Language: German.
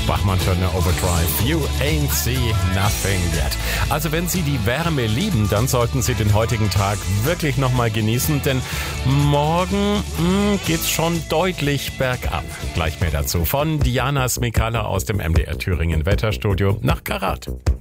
Bachmann-Turner Overdrive. You ain't see nothing yet. Also wenn Sie die Wärme lieben, dann sollten Sie den heutigen Tag wirklich nochmal genießen, denn morgen geht's schon deutlich bergab. Gleich mehr dazu von Diana Smikala aus dem MDR Thüringen Wetterstudio nach Karat.